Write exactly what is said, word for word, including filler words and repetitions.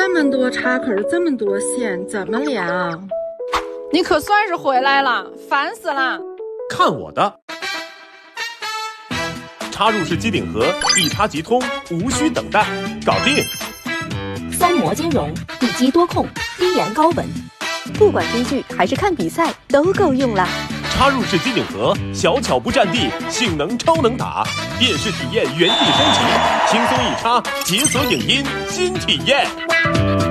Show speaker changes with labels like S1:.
S1: 这么多插口，这么多线，怎么连？
S2: 你可算是回来了，烦死了！
S3: 看我的！插入式机顶盒，一插即通，无需等待，搞定！
S4: 三模兼容，一机多控，低延高稳，不管追剧还是看比赛，都够用了。
S3: 插入式机顶盒，小巧不占地，性能超能打，电视体验原地升级，轻松一插，解锁影音新体验。